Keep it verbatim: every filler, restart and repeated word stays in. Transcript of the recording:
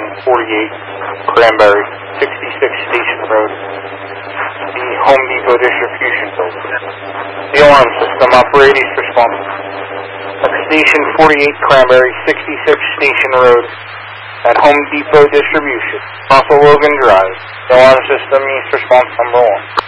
forty-eight, Cranberry, sixty-six Station Road, the Home Depot Distribution Building. The alarm system operator responsible. At Station forty-eight, Cranberry, sixty-six Station Road, at Home Depot Distribution, Russell Logan Drive. The alarm system meets response number one.